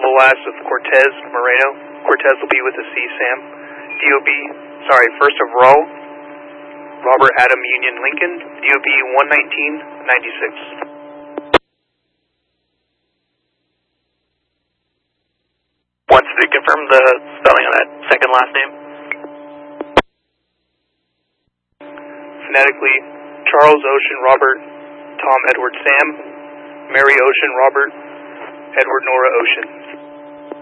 last with Cortez Moreno. Cortez will be with the CSAM. First of Roll, Robert Adam Union Lincoln, DOB 11996. Once we confirm the spelling on that second last name. Phonetically, Charles Ocean Robert, Tom Edward Sam, Mary Ocean Robert, Edward Nora Ocean.